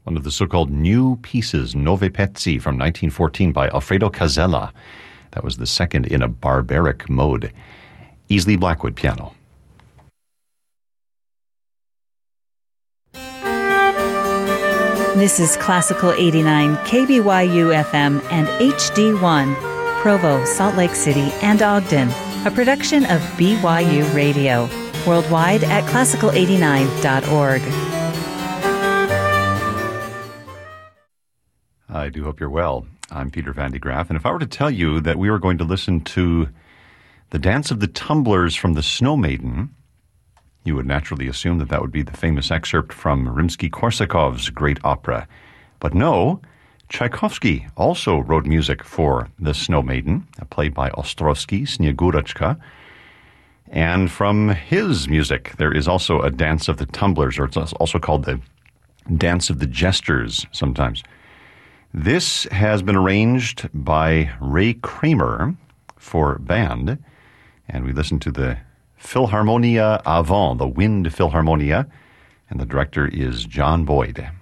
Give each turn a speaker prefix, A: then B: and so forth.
A: one of the so-called new pieces, Nove Pezzi, from 1914 by Alfredo Casella. That was the second in a barbaric mode. Easley Blackwood piano.
B: This is Classical 89, KBYU FM and HD1, Provo, Salt Lake City, and Ogden, a production of BYU Radio, worldwide at classical89.org.
A: I do hope you're well. I'm Peter Van de Graaff, and if I were to tell you that we were going to listen to the Dance of the Tumblers from the Snow Maiden, you would naturally assume that that would be the famous excerpt from Rimsky-Korsakov's great opera. But no, Tchaikovsky also wrote music for The Snow Maiden, a play by Ostrovsky, Sniegurочка. And from his music, there is also a Dance of the Tumblers, or it's also called the Dance of the Jesters sometimes. This has been arranged by Ray Kramer for band, and we listen to the Philharmonia Avant, the Wind Philharmonia, and the director is John Boyd.